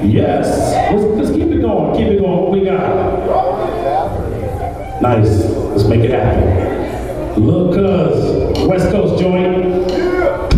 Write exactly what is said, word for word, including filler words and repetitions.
Yes. Let's, let's keep it going. Keep it going. What we got? Nice. Let's make it happen. Look, cuz West Coast joint.